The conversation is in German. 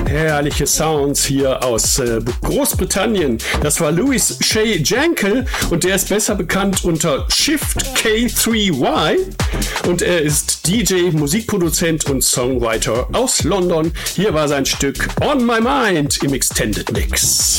Herrliche Sounds hier aus Großbritannien. Das war Louis Shay Jankel und der ist besser bekannt unter Shift K3Y und er ist DJ, Musikproduzent und Songwriter aus London. Hier war sein Stück On My Mind im Extended Mix.